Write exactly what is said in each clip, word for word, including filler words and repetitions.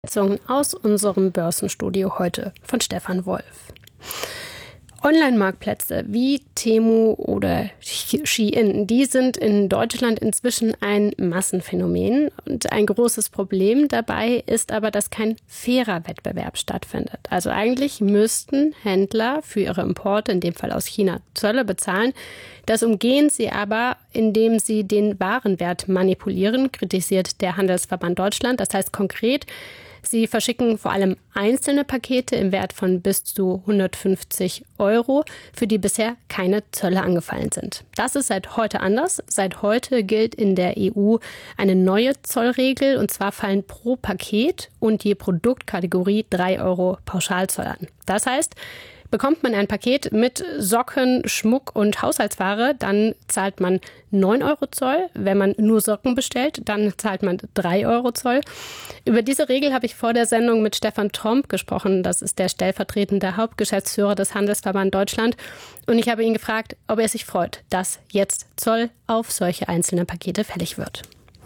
Aus unserem Börsenstudio heute von Stefan Wolf. Online-Marktplätze wie Temu oder Shein, die sind in Deutschland inzwischen ein Massenphänomen. Und ein großes Problem dabei ist aber, dass kein fairer Wettbewerb stattfindet. Also eigentlich müssten Händler für ihre Importe, in dem Fall aus China, Zölle bezahlen. Das umgehen sie aber, indem sie den Warenwert manipulieren, kritisiert der Handelsverband Deutschland. Das heißt konkret, sie verschicken vor allem einzelne Pakete im Wert von bis zu hundertfünfzig Euro, für die bisher keine Zölle angefallen sind. Das ist seit heute anders. Seit heute gilt in der E U eine neue Zollregel, und zwar fallen pro Paket und je Produktkategorie drei Euro Pauschalzoll an. Das heißt, bekommt man ein Paket mit Socken, Schmuck und Haushaltsware, dann zahlt man neun Euro Zoll. Wenn man nur Socken bestellt, dann zahlt man drei Euro Zoll. Über diese Regel habe ich vor der Sendung mit Stefan Tromp gesprochen. Das ist der stellvertretende Hauptgeschäftsführer des Handelsverband Deutschland. Und ich habe ihn gefragt, ob er sich freut, dass jetzt Zoll auf solche einzelnen Pakete fällig wird.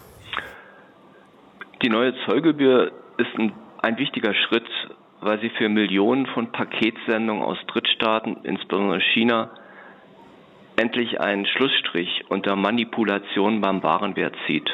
Die neue Zollgebühr ist ein, ein wichtiger Schritt, weil sie für Millionen von Paketsendungen aus Drittstaaten, insbesondere China, endlich einen Schlussstrich unter Manipulation beim Warenwert zieht.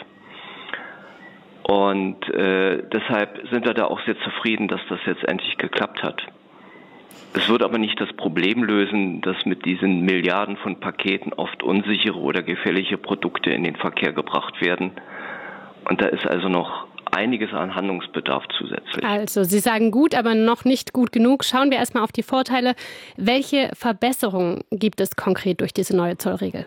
Und äh, deshalb sind wir da auch sehr zufrieden, dass das jetzt endlich geklappt hat. Es wird aber nicht das Problem lösen, dass mit diesen Milliarden von Paketen oft unsichere oder gefährliche Produkte in den Verkehr gebracht werden. Und da ist also noch einiges an Handlungsbedarf zusätzlich. Also Sie sagen gut, aber noch nicht gut genug. Schauen wir erstmal auf die Vorteile. Welche Verbesserungen gibt es konkret durch diese neue Zollregel?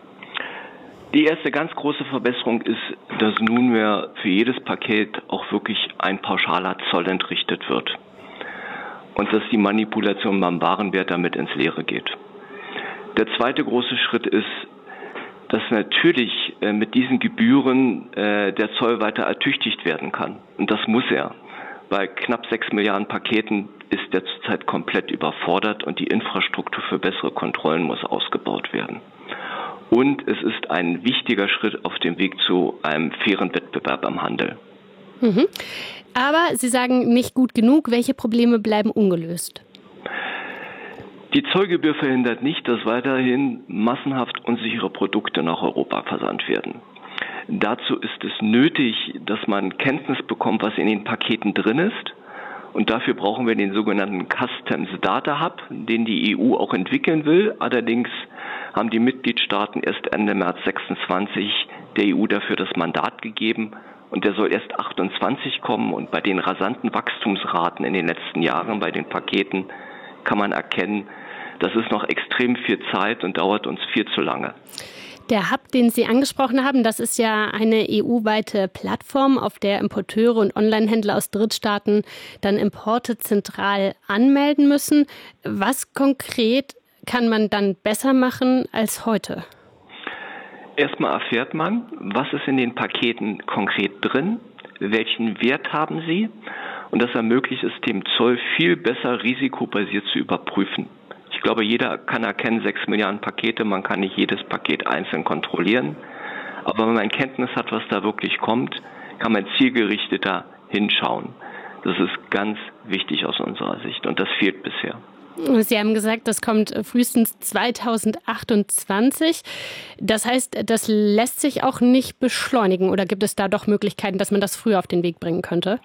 Die erste ganz große Verbesserung ist, dass nunmehr für jedes Paket auch wirklich ein pauschaler Zoll entrichtet wird. Und dass die Manipulation beim Warenwert damit ins Leere geht. Der zweite große Schritt ist, dass natürlich äh, mit diesen Gebühren äh, der Zoll weiter ertüchtigt werden kann. Und das muss er. Bei knapp sechs Milliarden Paketen ist der zurzeit komplett überfordert und die Infrastruktur für bessere Kontrollen muss ausgebaut werden. Und es ist ein wichtiger Schritt auf dem Weg zu einem fairen Wettbewerb am Handel. Mhm. Aber Sie sagen nicht gut genug. Welche Probleme bleiben ungelöst? Die Zollgebühr verhindert nicht, dass weiterhin massenhaft unsichere Produkte nach Europa versandt werden. Dazu ist es nötig, dass man Kenntnis bekommt, was in den Paketen drin ist. Und dafür brauchen wir den sogenannten Customs Data Hub, den die E U auch entwickeln will. Allerdings haben die Mitgliedstaaten erst Ende März sechsundzwanzig der E U dafür das Mandat gegeben. Und der soll erst achtundzwanzig kommen. Und bei den rasanten Wachstumsraten in den letzten Jahren bei den Paketen kann man erkennen, das ist noch extrem viel Zeit und dauert uns viel zu lange. Der Hub, den Sie angesprochen haben, das ist ja eine E U-weite Plattform, auf der Importeure und Onlinehändler aus Drittstaaten dann Importe zentral anmelden müssen. Was konkret kann man dann besser machen als heute? Erstmal erfährt man, was ist in den Paketen konkret drin, welchen Wert haben sie, und das ermöglicht es dem Zoll viel besser risikobasiert zu überprüfen. Ich glaube, jeder kann erkennen, sechs Milliarden Pakete, man kann nicht jedes Paket einzeln kontrollieren. Aber wenn man Kenntnis hat, was da wirklich kommt, kann man zielgerichteter hinschauen. Das ist ganz wichtig aus unserer Sicht und das fehlt bisher. Sie haben gesagt, das kommt frühestens zweitausendachtundzwanzig. Das heißt, das lässt sich auch nicht beschleunigen, oder gibt es da doch Möglichkeiten, dass man das früher auf den Weg bringen könnte?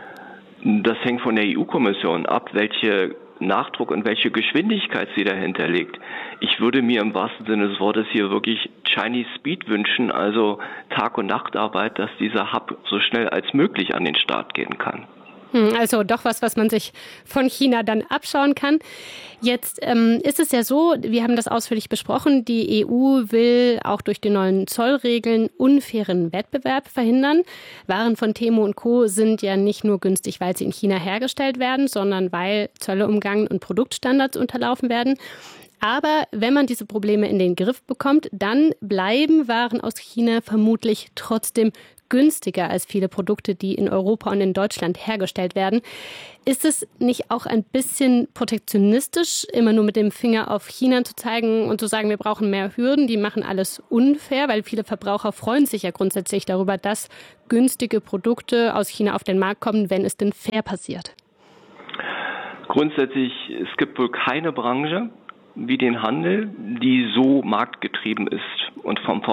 Das hängt von der E U-Kommission ab, welche Nachdruck und welche Geschwindigkeit sie dahinter legt. Ich würde mir im wahrsten Sinne des Wortes hier wirklich Chinese Speed wünschen, also Tag- und Nachtarbeit, dass dieser Hub so schnell als möglich an den Start gehen kann. Also doch was, was man sich von China dann abschauen kann. Jetzt ähm, ist es ja so, wir haben das ausführlich besprochen, die E U will auch durch die neuen Zollregeln unfairen Wettbewerb verhindern. Waren von Temu und Co. sind ja nicht nur günstig, weil sie in China hergestellt werden, sondern weil Zölle umgangen und Produktstandards unterlaufen werden. Aber wenn man diese Probleme in den Griff bekommt, dann bleiben Waren aus China vermutlich trotzdem günstiger als viele Produkte, die in Europa und in Deutschland hergestellt werden. Ist es nicht auch ein bisschen protektionistisch, immer nur mit dem Finger auf China zu zeigen und zu sagen, wir brauchen mehr Hürden, die machen alles unfair, weil viele Verbraucher freuen sich ja grundsätzlich darüber, dass günstige Produkte aus China auf den Markt kommen, wenn es denn fair passiert? Grundsätzlich, es gibt wohl keine Branche wie den Handel, die so marktgetrieben ist und vom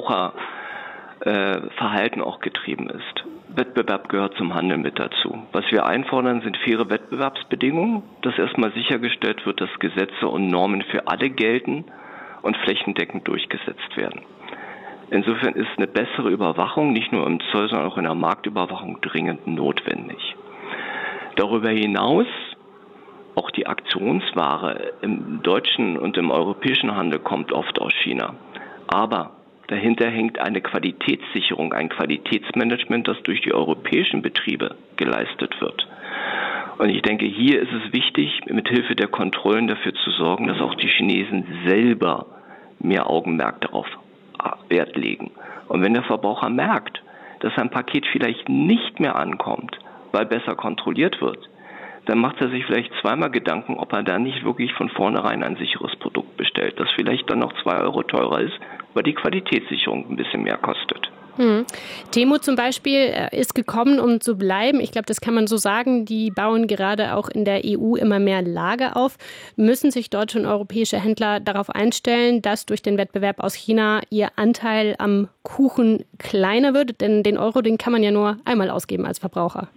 Verbraucherverhalten äh, auch getrieben ist. Wettbewerb gehört zum Handel mit dazu. Was wir einfordern, sind faire Wettbewerbsbedingungen, dass erstmal sichergestellt wird, dass Gesetze und Normen für alle gelten und flächendeckend durchgesetzt werden. Insofern ist eine bessere Überwachung nicht nur im Zoll, sondern auch in der Marktüberwachung dringend notwendig. Darüber hinaus, auch die Aktionsware im deutschen und im europäischen Handel kommt oft aus China. Aber dahinter hängt eine Qualitätssicherung, ein Qualitätsmanagement, das durch die europäischen Betriebe geleistet wird. Und ich denke, hier ist es wichtig, mit Hilfe der Kontrollen dafür zu sorgen, dass auch die Chinesen selber mehr Augenmerk darauf Wert legen. Und wenn der Verbraucher merkt, dass ein Paket vielleicht nicht mehr ankommt, weil besser kontrolliert wird, dann macht er sich vielleicht zweimal Gedanken, ob er da nicht wirklich von vornherein ein sicheres Produkt bestellt, das vielleicht dann noch zwei Euro teurer ist, weil die Qualitätssicherung ein bisschen mehr kostet. Hm. Temu zum Beispiel ist gekommen, um zu bleiben. Ich glaube, das kann man so sagen. Die bauen gerade auch in der E U immer mehr Lager auf. Müssen sich deutsche und europäische Händler darauf einstellen, dass durch den Wettbewerb aus China ihr Anteil am Kuchen kleiner wird? Denn den Euro, den kann man ja nur einmal ausgeben als Verbraucher.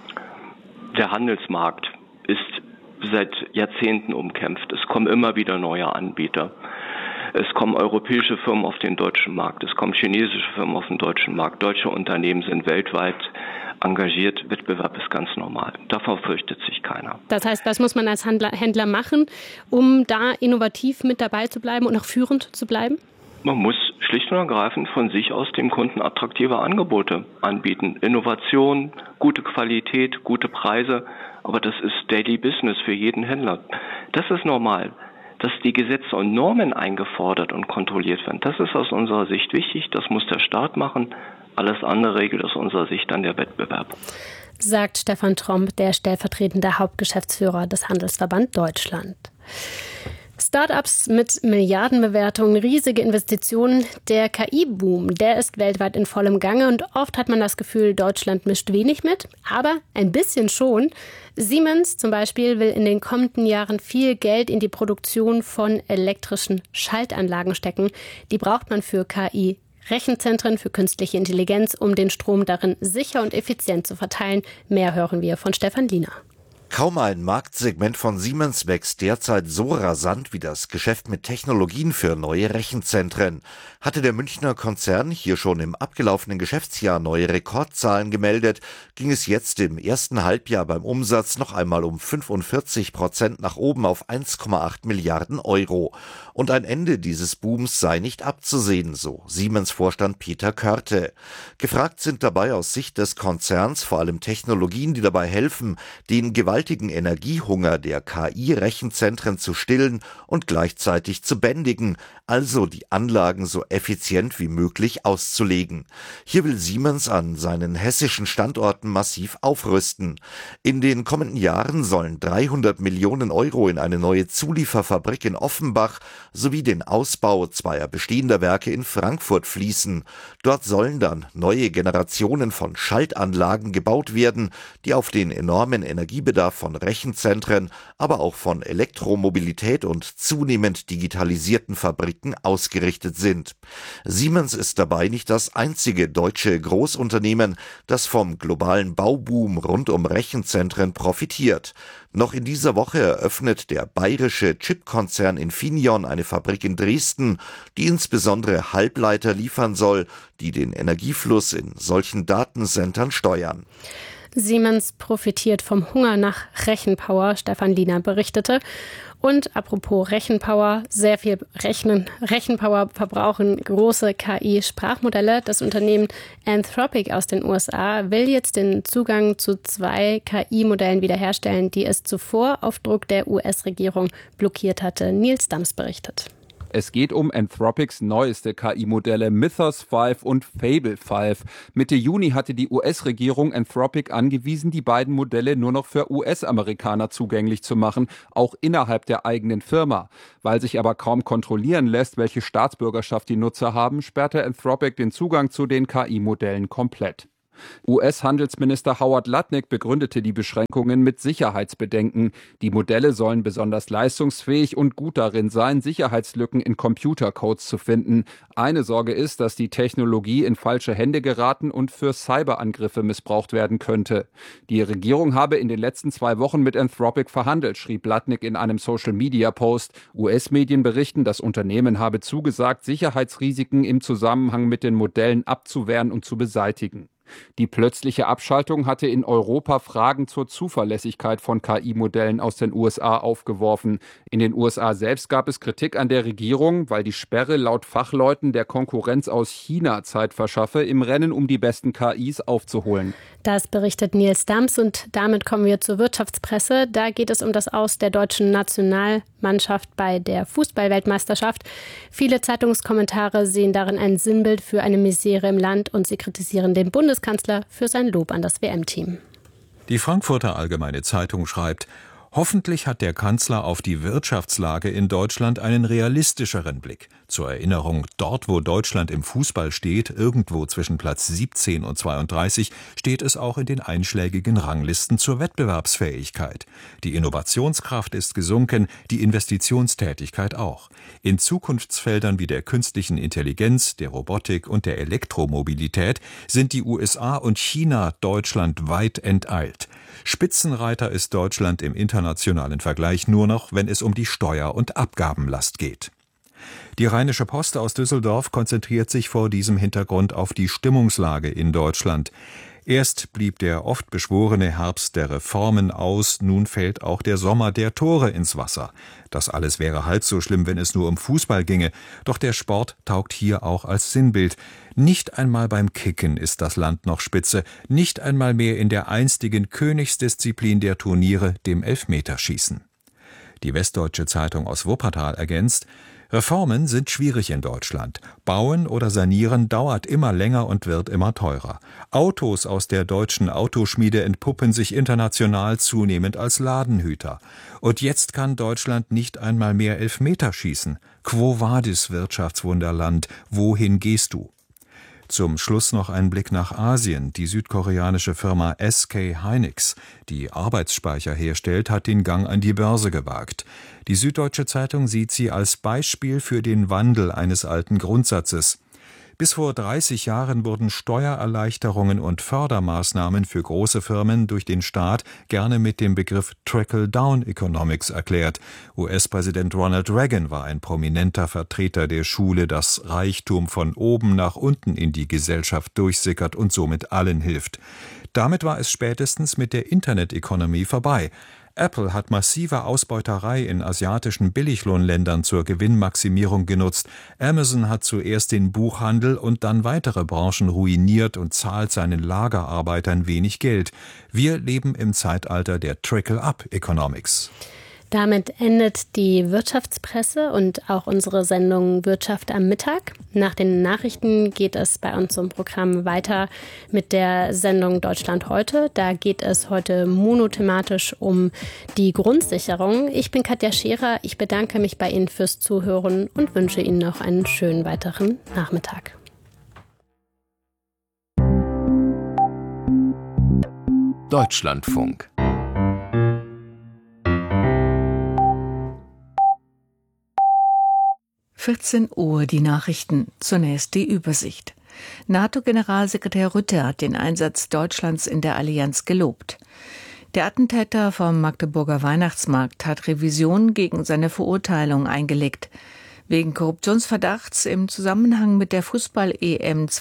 Der Handelsmarkt ist seit Jahrzehnten umkämpft. Es kommen immer wieder neue Anbieter. Es kommen europäische Firmen auf den deutschen Markt. Es kommen chinesische Firmen auf den deutschen Markt. Deutsche Unternehmen sind weltweit engagiert. Wettbewerb ist ganz normal. Davor fürchtet sich keiner. Das heißt, was muss man als Händler, Händler machen, um da innovativ mit dabei zu bleiben und auch führend zu bleiben? Man muss schlicht und ergreifend von sich aus dem Kunden attraktive Angebote anbieten. Innovation, gute Qualität, gute Preise. Aber das ist Daily Business für jeden Händler. Das ist normal. Dass die Gesetze und Normen eingefordert und kontrolliert werden, das ist aus unserer Sicht wichtig. Das muss der Staat machen. Alles andere regelt aus unserer Sicht dann der Wettbewerb. Sagt Stefan Tromp, der stellvertretende Hauptgeschäftsführer des Handelsverband Deutschland. Start-ups mit Milliardenbewertungen, riesige Investitionen. Der K I-Boom, der ist weltweit in vollem Gange und oft hat man das Gefühl, Deutschland mischt wenig mit, aber ein bisschen schon. Siemens zum Beispiel will in den kommenden Jahren viel Geld in die Produktion von elektrischen Schaltanlagen stecken. Die braucht man für K I-Rechenzentren, für künstliche Intelligenz, um den Strom darin sicher und effizient zu verteilen. Mehr hören wir von Stefan Liener. Kaum ein Marktsegment von Siemens wächst derzeit so rasant wie das Geschäft mit Technologien für neue Rechenzentren. Hatte der Münchner Konzern hier schon im abgelaufenen Geschäftsjahr neue Rekordzahlen gemeldet, ging es jetzt im ersten Halbjahr beim Umsatz noch einmal um fünfundvierzig Prozent nach oben auf eins Komma acht Milliarden Euro. Und ein Ende dieses Booms sei nicht abzusehen, so Siemens-Vorstand Peter Körte. Gefragt sind dabei aus Sicht des Konzerns vor allem Technologien, die dabei helfen, den gewaltigen Energiehunger der K I-Rechenzentren zu stillen und gleichzeitig zu bändigen, also die Anlagen so effizient wie möglich auszulegen. Hier will Siemens an seinen hessischen Standorten massiv aufrüsten. In den kommenden Jahren sollen dreihundert Millionen Euro in eine neue Zulieferfabrik in Offenbach sowie den Ausbau zweier bestehender Werke in Frankfurt fließen. Dort sollen dann neue Generationen von Schaltanlagen gebaut werden, die auf den enormen Energiebedarf von Rechenzentren, aber auch von Elektromobilität und zunehmend digitalisierten Fabriken ausgerichtet sind. Siemens ist dabei nicht das einzige deutsche Großunternehmen, das vom globalen Bauboom rund um Rechenzentren profitiert. Noch in dieser Woche eröffnet der bayerische Chipkonzern Infineon eine Fabrik in Dresden, die insbesondere Halbleiter liefern soll, die den Energiefluss in solchen Datencentern steuern. Siemens profitiert vom Hunger nach Rechenpower, Stefan Liener berichtete. Und apropos Rechenpower, sehr viel Rechnen, Rechenpower verbrauchen große K I-Sprachmodelle. Das Unternehmen Anthropic aus den U S A will jetzt den Zugang zu zwei K I-Modellen wiederherstellen, die es zuvor auf Druck der U S-Regierung blockiert hatte. Nils Dams berichtet. Es geht um Anthropics neueste K I-Modelle Mythos fünf und Fable fünf. Mitte Juni hatte die U S-Regierung Anthropic angewiesen, die beiden Modelle nur noch für U S-Amerikaner zugänglich zu machen, auch innerhalb der eigenen Firma. Weil sich aber kaum kontrollieren lässt, welche Staatsbürgerschaft die Nutzer haben, sperrte Anthropic den Zugang zu den K I-Modellen komplett. U S-Handelsminister Howard Lutnick begründete die Beschränkungen mit Sicherheitsbedenken. Die Modelle sollen besonders leistungsfähig und gut darin sein, Sicherheitslücken in Computercodes zu finden. Eine Sorge ist, dass die Technologie in falsche Hände geraten und für Cyberangriffe missbraucht werden könnte. Die Regierung habe in den letzten zwei Wochen mit Anthropic verhandelt, schrieb Lutnick in einem Social-Media-Post. U S-Medien berichten, das Unternehmen habe zugesagt, Sicherheitsrisiken im Zusammenhang mit den Modellen abzuwehren und zu beseitigen. Die plötzliche Abschaltung hatte in Europa Fragen zur Zuverlässigkeit von K I-Modellen aus den U S A aufgeworfen. In den U S A selbst gab es Kritik an der Regierung, weil die Sperre laut Fachleuten der Konkurrenz aus China Zeit verschaffe, im Rennen um die besten K Is aufzuholen. Das berichtet Nils Dams und damit kommen wir zur Wirtschaftspresse. Da geht es um das Aus der deutschen Nationalmannschaft bei der Fußball-Weltmeisterschaft. Viele Zeitungskommentare sehen darin ein Sinnbild für eine Misere im Land und sie kritisieren den Bundeskanzler für sein Lob an das W M-Team. Die Frankfurter Allgemeine Zeitung schreibt: Hoffentlich hat der Kanzler auf die Wirtschaftslage in Deutschland einen realistischeren Blick. Zur Erinnerung, dort wo Deutschland im Fußball steht, irgendwo zwischen Platz siebzehn und zweiunddreißig, steht es auch in den einschlägigen Ranglisten zur Wettbewerbsfähigkeit. Die Innovationskraft ist gesunken, die Investitionstätigkeit auch. In Zukunftsfeldern wie der künstlichen Intelligenz, der Robotik und der Elektromobilität sind die U S A und China Deutschland weit enteilt. Spitzenreiter ist Deutschland im internationalen Vergleich nur noch, wenn es um die Steuer- und Abgabenlast geht. Die Rheinische Post aus Düsseldorf konzentriert sich vor diesem Hintergrund auf die Stimmungslage in Deutschland. Erst blieb der oft beschworene Herbst der Reformen aus, nun fällt auch der Sommer der Tore ins Wasser. Das alles wäre halb so schlimm, wenn es nur um Fußball ginge. Doch der Sport taugt hier auch als Sinnbild. Nicht einmal beim Kicken ist das Land noch Spitze, nicht einmal mehr in der einstigen Königsdisziplin der Turniere, dem Elfmeterschießen. Die Westdeutsche Zeitung aus Wuppertal ergänzt: Reformen sind schwierig in Deutschland. Bauen oder sanieren dauert immer länger und wird immer teurer. Autos aus der deutschen Autoschmiede entpuppen sich international zunehmend als Ladenhüter. Und jetzt kann Deutschland nicht einmal mehr Elfmeter schießen. Quo vadis, Wirtschaftswunderland, wohin gehst du? Zum Schluss noch ein Blick nach Asien. Die südkoreanische Firma S K Hynix, die Arbeitsspeicher herstellt, hat den Gang an die Börse gewagt. Die Süddeutsche Zeitung sieht sie als Beispiel für den Wandel eines alten Grundsatzes. Bis vor dreißig Jahren wurden Steuererleichterungen und Fördermaßnahmen für große Firmen durch den Staat gerne mit dem Begriff Trickle-Down-Economics erklärt. U S-Präsident Ronald Reagan war ein prominenter Vertreter der Schule, dass Reichtum von oben nach unten in die Gesellschaft durchsickert und somit allen hilft. Damit war es spätestens mit der Internet-Economy vorbei. Apple hat massive Ausbeuterei in asiatischen Billiglohnländern zur Gewinnmaximierung genutzt. Amazon hat zuerst den Buchhandel und dann weitere Branchen ruiniert und zahlt seinen Lagerarbeitern wenig Geld. Wir leben im Zeitalter der Trickle-Up-Economics. Damit endet die Wirtschaftspresse und auch unsere Sendung Wirtschaft am Mittag. Nach den Nachrichten geht es bei uns im Programm weiter mit der Sendung Deutschland heute. Da geht es heute monothematisch um die Grundsicherung. Ich bin Katja Scherer. Ich bedanke mich bei Ihnen fürs Zuhören und wünsche Ihnen noch einen schönen weiteren Nachmittag. Deutschlandfunk. vierzehn Uhr die Nachrichten. Zunächst die Übersicht. NATO-Generalsekretär Rutte hat den Einsatz Deutschlands in der Allianz gelobt. Der Attentäter vom Magdeburger Weihnachtsmarkt hat Revision gegen seine Verurteilung eingelegt. Wegen Korruptionsverdachts im Zusammenhang mit der Fußball-E M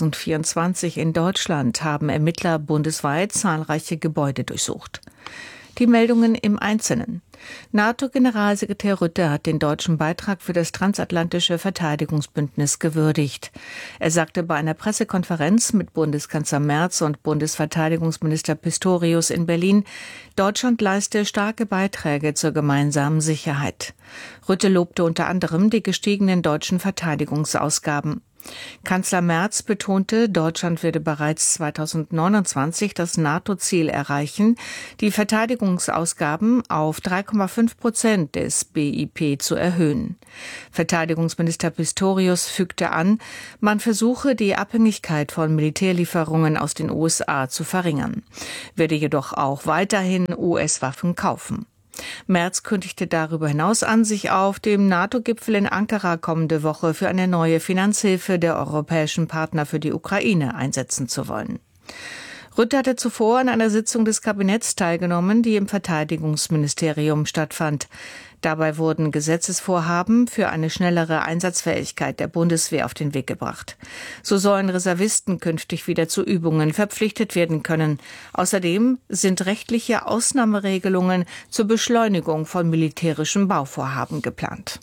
zweitausendvierundzwanzig in Deutschland haben Ermittler bundesweit zahlreiche Gebäude durchsucht. Die Meldungen im Einzelnen. NATO-Generalsekretär Rutte hat den deutschen Beitrag für das transatlantische Verteidigungsbündnis gewürdigt. Er sagte bei einer Pressekonferenz mit Bundeskanzler Merz und Bundesverteidigungsminister Pistorius in Berlin, Deutschland leiste starke Beiträge zur gemeinsamen Sicherheit. Rutte lobte unter anderem die gestiegenen deutschen Verteidigungsausgaben. Kanzler Merz betonte, Deutschland werde bereits zweitausendneunundzwanzig das NATO-Ziel erreichen, die Verteidigungsausgaben auf drei Komma fünf Prozent des B I P zu erhöhen. Verteidigungsminister Pistorius fügte an, man versuche, die Abhängigkeit von Militärlieferungen aus den U S A zu verringern, werde jedoch auch weiterhin U S-Waffen kaufen. Merz kündigte darüber hinaus an, sich auf dem NATO-Gipfel in Ankara kommende Woche für eine neue Finanzhilfe der europäischen Partner für die Ukraine einsetzen zu wollen. Rutte hatte zuvor an einer Sitzung des Kabinetts teilgenommen, die im Verteidigungsministerium stattfand. Dabei wurden Gesetzesvorhaben für eine schnellere Einsatzfähigkeit der Bundeswehr auf den Weg gebracht. So sollen Reservisten künftig wieder zu Übungen verpflichtet werden können. Außerdem sind rechtliche Ausnahmeregelungen zur Beschleunigung von militärischen Bauvorhaben geplant.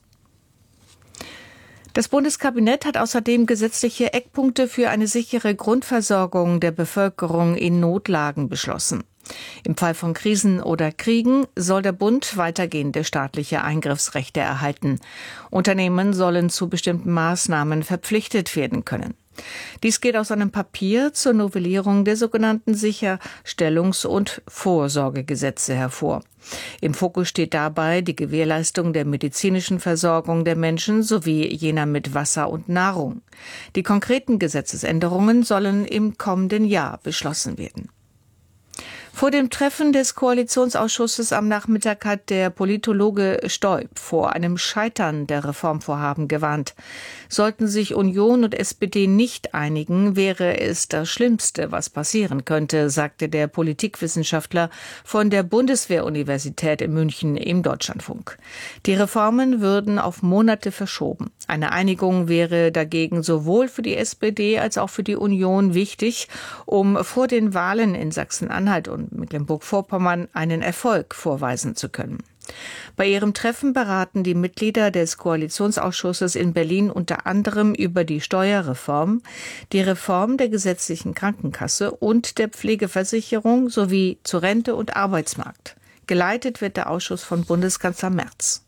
Das Bundeskabinett hat außerdem gesetzliche Eckpunkte für eine sichere Grundversorgung der Bevölkerung in Notlagen beschlossen. Im Fall von Krisen oder Kriegen soll der Bund weitergehende staatliche Eingriffsrechte erhalten. Unternehmen sollen zu bestimmten Maßnahmen verpflichtet werden können. Dies geht aus einem Papier zur Novellierung der sogenannten Sicherstellungs- und Vorsorgegesetze hervor. Im Fokus steht dabei die Gewährleistung der medizinischen Versorgung der Menschen sowie jener mit Wasser und Nahrung. Die konkreten Gesetzesänderungen sollen im kommenden Jahr beschlossen werden. Vor dem Treffen des Koalitionsausschusses am Nachmittag hat der Politologe Stoib vor einem Scheitern der Reformvorhaben gewarnt. Sollten sich Union und S P D nicht einigen, wäre es das Schlimmste, was passieren könnte, sagte der Politikwissenschaftler von der Bundeswehr-Universität in München im Deutschlandfunk. Die Reformen würden auf Monate verschoben. Eine Einigung wäre dagegen sowohl für die S P D als auch für die Union wichtig, um vor den Wahlen in Sachsen-Anhalt und Mecklenburg-Vorpommern einen Erfolg vorweisen zu können. Bei ihrem Treffen beraten die Mitglieder des Koalitionsausschusses in Berlin unter anderem über die Steuerreform, die Reform der gesetzlichen Krankenkasse und der Pflegeversicherung sowie zu Rente und Arbeitsmarkt. Geleitet wird der Ausschuss von Bundeskanzler Merz.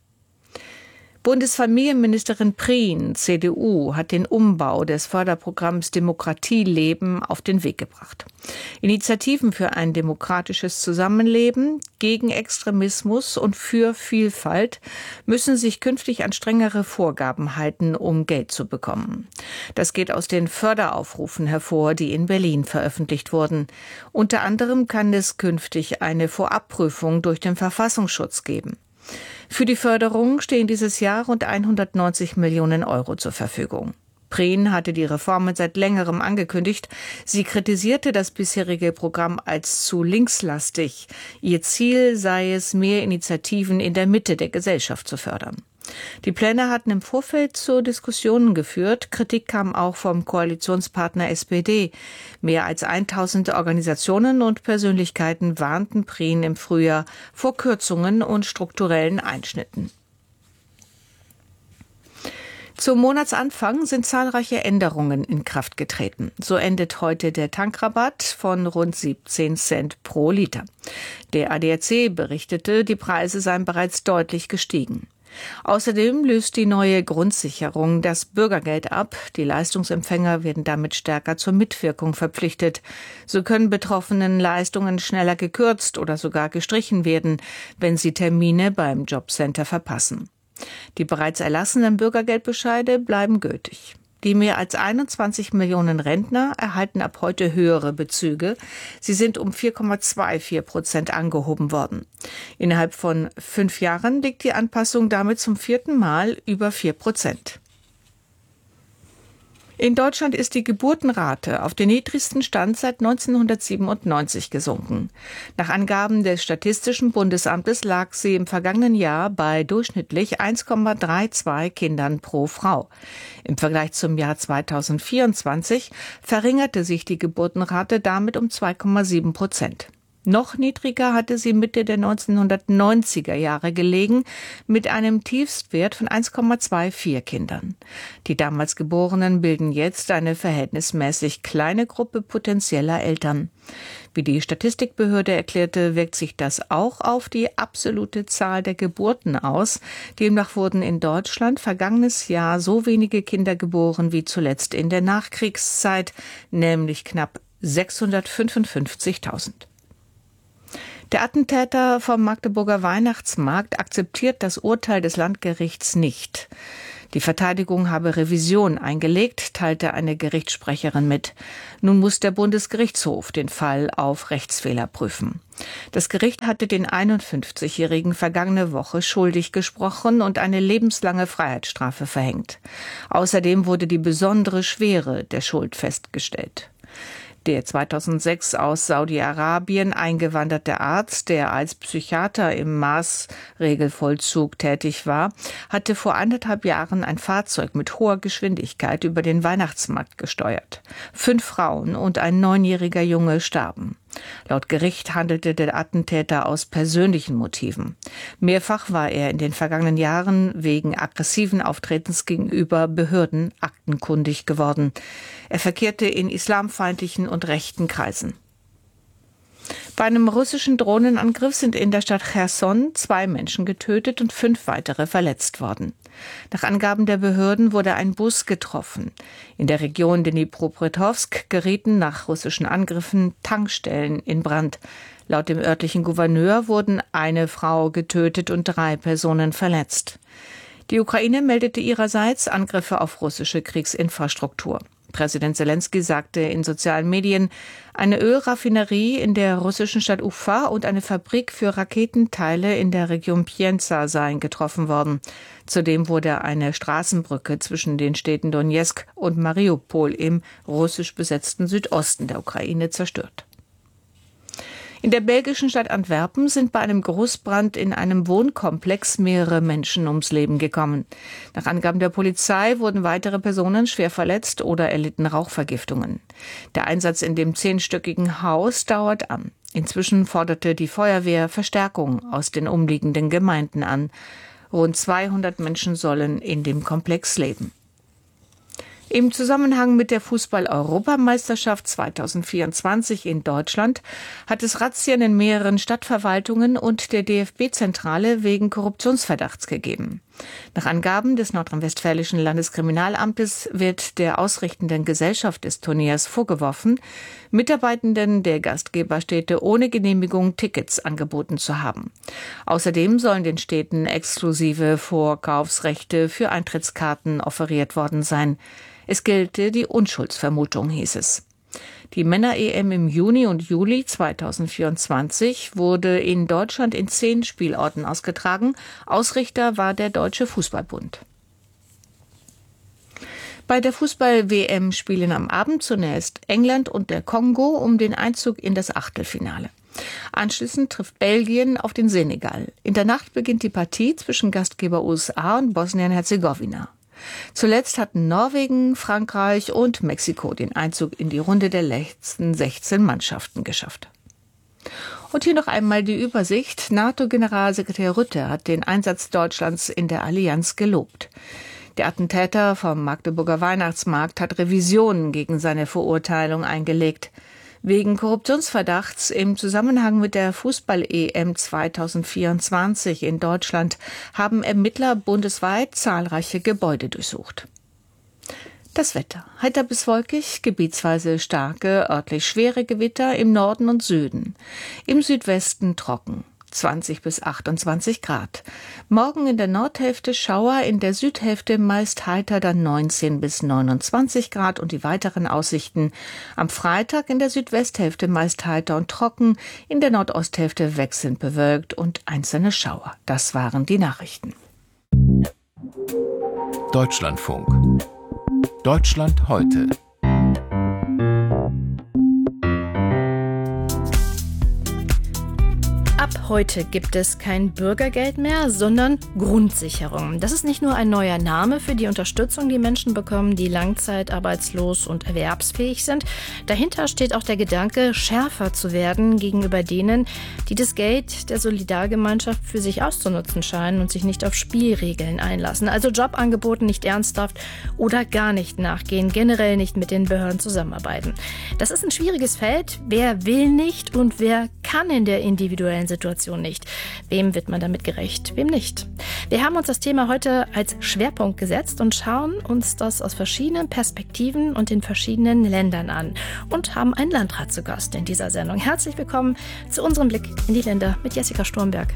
Bundesfamilienministerin Prien, C D U, hat den Umbau des Förderprogramms Demokratieleben auf den Weg gebracht. Initiativen für ein demokratisches Zusammenleben, gegen Extremismus und für Vielfalt müssen sich künftig an strengere Vorgaben halten, um Geld zu bekommen. Das geht aus den Förderaufrufen hervor, die in Berlin veröffentlicht wurden. Unter anderem kann es künftig eine Vorabprüfung durch den Verfassungsschutz geben. Für die Förderung stehen dieses Jahr rund hundertneunzig Millionen Euro zur Verfügung. Prien hatte die Reformen seit längerem angekündigt. Sie kritisierte das bisherige Programm als zu linkslastig. Ihr Ziel sei es, mehr Initiativen in der Mitte der Gesellschaft zu fördern. Die Pläne hatten im Vorfeld zu Diskussionen geführt. Kritik kam auch vom Koalitionspartner S P D. Mehr als tausend Organisationen und Persönlichkeiten warnten Prien im Frühjahr vor Kürzungen und strukturellen Einschnitten. Zum Monatsanfang sind zahlreiche Änderungen in Kraft getreten. So endet heute der Tankrabatt von rund siebzehn Cent pro Liter. Der A D A C berichtete, die Preise seien bereits deutlich gestiegen. Außerdem löst die neue Grundsicherung das Bürgergeld ab. Die Leistungsempfänger werden damit stärker zur Mitwirkung verpflichtet. So können Betroffenen Leistungen schneller gekürzt oder sogar gestrichen werden, wenn sie Termine beim Jobcenter verpassen. Die bereits erlassenen Bürgergeldbescheide bleiben gültig. Die mehr als einundzwanzig Millionen Rentner erhalten ab heute höhere Bezüge. Sie sind um vier Komma vierundzwanzig Prozent angehoben worden. Innerhalb von fünf Jahren liegt die Anpassung damit zum vierten Mal über vier Prozent. In Deutschland ist die Geburtenrate auf den niedrigsten Stand seit neunzehnhundertsiebenundneunzig gesunken. Nach Angaben des Statistischen Bundesamtes lag sie im vergangenen Jahr bei durchschnittlich eins Komma zweiunddreißig Kindern pro Frau. Im Vergleich zum Jahr zweitausendvierundzwanzig verringerte sich die Geburtenrate damit um zwei Komma sieben Prozent. Noch niedriger hatte sie Mitte der neunzehnhundertneunziger Jahre gelegen, mit einem Tiefstwert von eins Komma vierundzwanzig Kindern. Die damals Geborenen bilden jetzt eine verhältnismäßig kleine Gruppe potenzieller Eltern. Wie die Statistikbehörde erklärte, wirkt sich das auch auf die absolute Zahl der Geburten aus. Demnach wurden in Deutschland vergangenes Jahr so wenige Kinder geboren wie zuletzt in der Nachkriegszeit, nämlich knapp sechshundertfünfundfünfzigtausend. Der Attentäter vom Magdeburger Weihnachtsmarkt akzeptiert das Urteil des Landgerichts nicht. Die Verteidigung habe Revision eingelegt, teilte eine Gerichtssprecherin mit. Nun muss der Bundesgerichtshof den Fall auf Rechtsfehler prüfen. Das Gericht hatte den einundfünfzigjährigen vergangene Woche schuldig gesprochen und eine lebenslange Freiheitsstrafe verhängt. Außerdem wurde die besondere Schwere der Schuld festgestellt. Der zweitausendsechs aus Saudi-Arabien eingewanderte Arzt, der als Psychiater im Maßregelvollzug tätig war, hatte vor anderthalb Jahren ein Fahrzeug mit hoher Geschwindigkeit über den Weihnachtsmarkt gesteuert. Fünf Frauen und ein neunjähriger Junge starben. Laut Gericht handelte der Attentäter aus persönlichen Motiven. Mehrfach war er in den vergangenen Jahren wegen aggressiven Auftretens gegenüber Behörden aktenkundig geworden. Er verkehrte in islamfeindlichen und rechten Kreisen. Bei einem russischen Drohnenangriff sind in der Stadt Cherson zwei Menschen getötet und fünf weitere verletzt worden. Nach Angaben der Behörden wurde ein Bus getroffen. In der Region Dnipropetrovsk gerieten nach russischen Angriffen Tankstellen in Brand. Laut dem örtlichen Gouverneur wurden eine Frau getötet und drei Personen verletzt. Die Ukraine meldete ihrerseits Angriffe auf russische Kriegsinfrastruktur. Präsident Selenskyj sagte in sozialen Medien, eine Ölraffinerie in der russischen Stadt Ufa und eine Fabrik für Raketenteile in der Region Pienza seien getroffen worden. Zudem wurde eine Straßenbrücke zwischen den Städten Donezk und Mariupol im russisch besetzten Südosten der Ukraine zerstört. In der belgischen Stadt Antwerpen sind bei einem Großbrand in einem Wohnkomplex mehrere Menschen ums Leben gekommen. Nach Angaben der Polizei wurden weitere Personen schwer verletzt oder erlitten Rauchvergiftungen. Der Einsatz in dem zehnstöckigen Haus dauert an. Inzwischen forderte die Feuerwehr Verstärkung aus den umliegenden Gemeinden an. Rund zweihundert Menschen sollen in dem Komplex leben. Im Zusammenhang mit der Fußball-Europameisterschaft zweitausendvierundzwanzig in Deutschland hat es Razzien in mehreren Stadtverwaltungen und der D F B-Zentrale wegen Korruptionsverdachts gegeben. Nach Angaben des nordrhein-westfälischen Landeskriminalamtes wird der ausrichtenden Gesellschaft des Turniers vorgeworfen, Mitarbeitenden der Gastgeberstädte ohne Genehmigung Tickets angeboten zu haben. Außerdem sollen den Städten exklusive Vorkaufsrechte für Eintrittskarten offeriert worden sein. Es gelte die Unschuldsvermutung, hieß es. Die Männer-E M im Juni und Juli zweitausendvierundzwanzig wurde in Deutschland in zehn Spielorten ausgetragen. Ausrichter war der Deutsche Fußballbund. Bei der Fußball-W M spielen am Abend zunächst England und der Kongo um den Einzug in das Achtelfinale. Anschließend trifft Belgien auf den Senegal. In der Nacht beginnt die Partie zwischen Gastgeber U S A und Bosnien-Herzegowina. Zuletzt hatten Norwegen, Frankreich und Mexiko den Einzug in die Runde der letzten sechzehn Mannschaften geschafft. Und hier noch einmal die Übersicht. NATO-Generalsekretär Rutte hat den Einsatz Deutschlands in der Allianz gelobt. Der Attentäter vom Magdeburger Weihnachtsmarkt hat Revisionen gegen seine Verurteilung eingelegt. Wegen Korruptionsverdachts im Zusammenhang mit der Fußball-E M zweitausendvierundzwanzig in Deutschland haben Ermittler bundesweit zahlreiche Gebäude durchsucht. Das Wetter. Heiter bis wolkig, gebietsweise starke, örtlich schwere Gewitter im Norden und Süden. Im Südwesten trocken. zwanzig bis achtundzwanzig Grad. Morgen in der Nordhälfte Schauer, in der Südhälfte meist heiter, dann neunzehn bis neunundzwanzig Grad und die weiteren Aussichten. Am Freitag in der Südwesthälfte meist heiter und trocken, in der Nordosthälfte wechselnd bewölkt und einzelne Schauer. Das waren die Nachrichten. Deutschlandfunk. Deutschland heute. Ab Ab heute gibt es kein Bürgergeld mehr, sondern Grundsicherung. Das ist nicht nur ein neuer Name für die Unterstützung, die Menschen bekommen, die langzeitarbeitslos und erwerbsfähig sind. Dahinter steht auch der Gedanke, schärfer zu werden gegenüber denen, die das Geld der Solidargemeinschaft für sich auszunutzen scheinen und sich nicht auf Spielregeln einlassen. Also Jobangeboten nicht ernsthaft oder gar nicht nachgehen, generell nicht mit den Behörden zusammenarbeiten. Das ist ein schwieriges Feld. Wer will nicht und wer kann in der individuellen Situation nicht. Wem wird man damit gerecht, wem nicht? Wir haben uns das Thema heute als Schwerpunkt gesetzt und schauen uns das aus verschiedenen Perspektiven und in verschiedenen Ländern an und haben einen Landrat zu Gast in dieser Sendung. Herzlich willkommen zu unserem Blick in die Länder mit Jessica Sturmberg.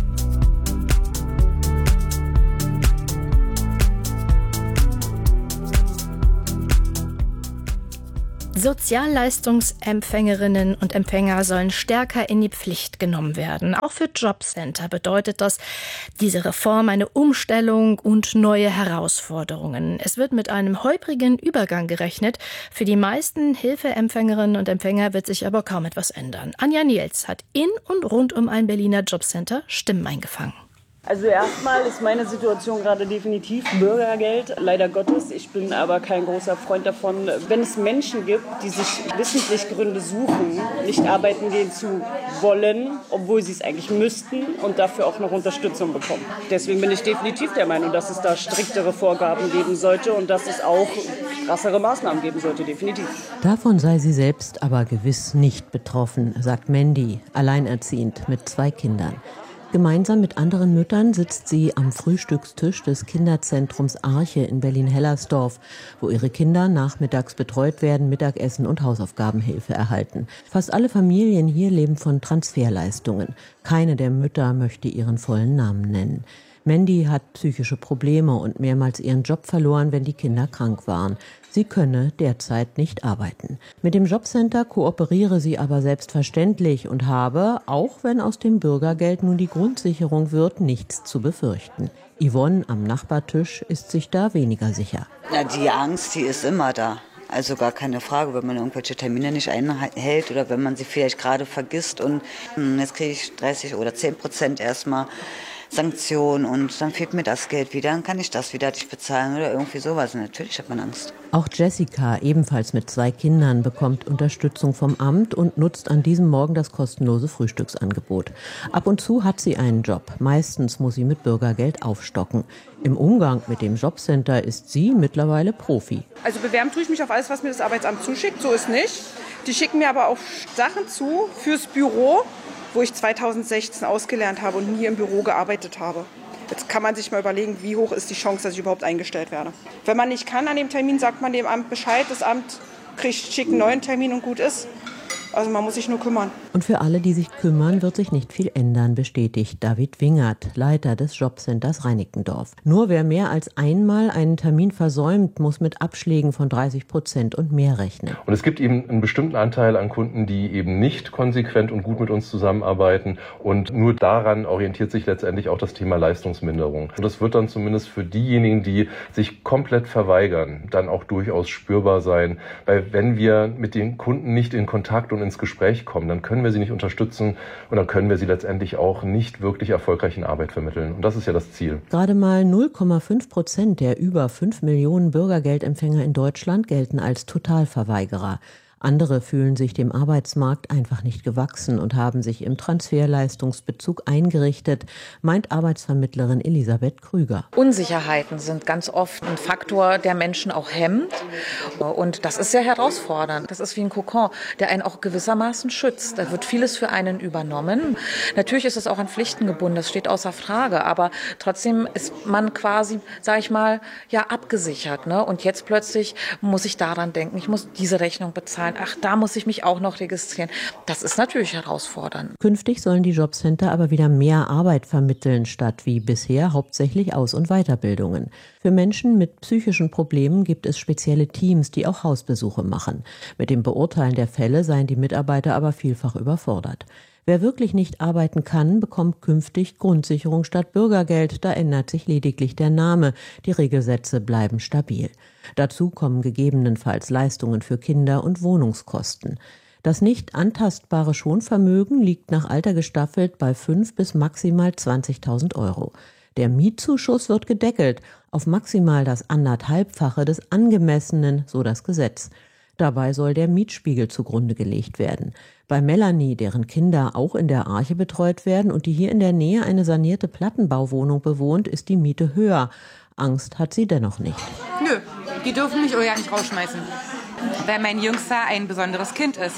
Sozialleistungsempfängerinnen und Empfänger sollen stärker in die Pflicht genommen werden. Auch für Jobcenter bedeutet das, diese Reform eine Umstellung und neue Herausforderungen. Es wird mit einem holprigen Übergang gerechnet. Für die meisten Hilfeempfängerinnen und Empfänger wird sich aber kaum etwas ändern. Anja Niels hat in und rund um ein Berliner Jobcenter Stimmen eingefangen. Also erstmal ist meine Situation gerade definitiv Bürgergeld, leider Gottes. Ich bin aber kein großer Freund davon, wenn es Menschen gibt, die sich wissentlich Gründe suchen, nicht arbeiten gehen zu wollen, obwohl sie es eigentlich müssten und dafür auch noch Unterstützung bekommen. Deswegen bin ich definitiv der Meinung, dass es da striktere Vorgaben geben sollte und dass es auch krassere Maßnahmen geben sollte, definitiv. Davon sei sie selbst aber gewiss nicht betroffen, sagt Mandy, alleinerziehend mit zwei Kindern. Gemeinsam mit anderen Müttern sitzt sie am Frühstückstisch des Kinderzentrums Arche in Berlin-Hellersdorf, wo ihre Kinder nachmittags betreut werden, Mittagessen und Hausaufgabenhilfe erhalten. Fast alle Familien hier leben von Transferleistungen. Keine der Mütter möchte ihren vollen Namen nennen. Mandy hat psychische Probleme und mehrmals ihren Job verloren, wenn die Kinder krank waren. Sie könne derzeit nicht arbeiten. Mit dem Jobcenter kooperiere sie aber selbstverständlich und habe, auch wenn aus dem Bürgergeld nun die Grundsicherung wird, nichts zu befürchten. Yvonne am Nachbartisch ist sich da weniger sicher. Ja, die Angst, die ist immer da. Also gar keine Frage, wenn man irgendwelche Termine nicht einhält oder wenn man sie vielleicht gerade vergisst und hm, jetzt kriege ich dreißig oder zehn Prozent erstmal Sanktionen und dann fehlt mir das Geld wieder, dann kann ich das wieder nicht bezahlen oder irgendwie sowas. Und natürlich hat man Angst. Auch Jessica, ebenfalls mit zwei Kindern, bekommt Unterstützung vom Amt und nutzt an diesem Morgen das kostenlose Frühstücksangebot. Ab und zu hat sie einen Job. Meistens muss sie mit Bürgergeld aufstocken. Im Umgang mit dem Jobcenter ist sie mittlerweile Profi. Also bewerben tue ich mich auf alles, was mir das Arbeitsamt zuschickt. So ist nicht. Die schicken mir aber auch Sachen zu fürs Büro, wo ich zweitausendsechzehn ausgelernt habe und nie im Büro gearbeitet habe. Jetzt kann man sich mal überlegen, wie hoch ist die Chance, dass ich überhaupt eingestellt werde. Wenn man nicht kann an dem Termin, sagt man dem Amt Bescheid. Das Amt kriegt, schickt einen neuen Termin und gut ist. Also man muss sich nur kümmern. Und für alle, die sich kümmern, wird sich nicht viel ändern, bestätigt David Wingert, Leiter des Jobcenters Reinickendorf. Nur wer mehr als einmal einen Termin versäumt, muss mit Abschlägen von dreißig Prozent und mehr rechnen. Und es gibt eben einen bestimmten Anteil an Kunden, die eben nicht konsequent und gut mit uns zusammenarbeiten. Und nur daran orientiert sich letztendlich auch das Thema Leistungsminderung. Und das wird dann zumindest für diejenigen, die sich komplett verweigern, dann auch durchaus spürbar sein. Weil wenn wir mit den Kunden nicht in Kontakt und ins Gespräch kommen, dann können wir sie nicht unterstützen und dann können wir sie letztendlich auch nicht wirklich erfolgreich in Arbeit vermitteln. Und das ist ja das Ziel. Gerade mal null Komma fünf Prozent der über fünf Millionen Bürgergeldempfänger in Deutschland gelten als Totalverweigerer. Andere fühlen sich dem Arbeitsmarkt einfach nicht gewachsen und haben sich im Transferleistungsbezug eingerichtet, meint Arbeitsvermittlerin Elisabeth Krüger. Unsicherheiten sind ganz oft ein Faktor, der Menschen auch hemmt. Und das ist sehr herausfordernd. Das ist wie ein Kokon, der einen auch gewissermaßen schützt. Da wird vieles für einen übernommen. Natürlich ist es auch an Pflichten gebunden, das steht außer Frage. Aber trotzdem ist man quasi, sage ich mal, ja abgesichert. Ne? Und jetzt plötzlich muss ich daran denken, ich muss diese Rechnung bezahlen. Ach, da muss ich mich auch noch registrieren. Das ist natürlich herausfordernd. Künftig sollen die Jobcenter aber wieder mehr Arbeit vermitteln, statt wie bisher hauptsächlich Aus- und Weiterbildungen. Für Menschen mit psychischen Problemen gibt es spezielle Teams, die auch Hausbesuche machen. Mit dem Beurteilen der Fälle seien die Mitarbeiter aber vielfach überfordert. Wer wirklich nicht arbeiten kann, bekommt künftig Grundsicherung statt Bürgergeld. Da ändert sich lediglich der Name. Die Regelsätze bleiben stabil. Dazu kommen gegebenenfalls Leistungen für Kinder und Wohnungskosten. Das nicht antastbare Schonvermögen liegt nach Alter gestaffelt bei fünf bis maximal zwanzigtausend Euro. Der Mietzuschuss wird gedeckelt auf maximal das anderthalbfache des angemessenen, so das Gesetz. Dabei soll der Mietspiegel zugrunde gelegt werden. Bei Melanie, deren Kinder auch in der Arche betreut werden und die hier in der Nähe eine sanierte Plattenbauwohnung bewohnt, ist die Miete höher. Angst hat sie dennoch nicht. Nö, die dürfen mich ja nicht rausschmeißen, weil mein Jüngster ein besonderes Kind ist.